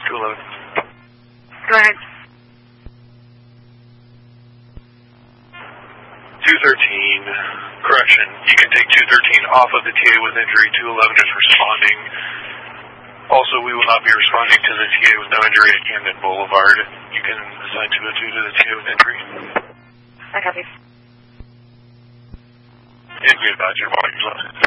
211. Go ahead. 213, correction, you can take 213 off of the TA with injury. 211 is responding. Also, we will not be responding to the TA with no injury at Camden Boulevard. You can assign 202 to the TA with injury. I copy. And be advised your volume's on.